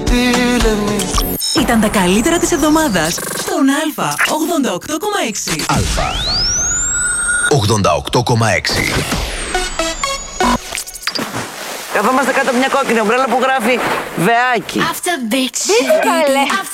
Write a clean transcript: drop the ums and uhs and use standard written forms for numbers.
Ήταν τα καλύτερα της εβδομάδας στον Α 88,6. Α 88,6. Καθόμαστε κάτω από μια κόκκινη ομπρέλα που γράφει Βεάκι. After big shit.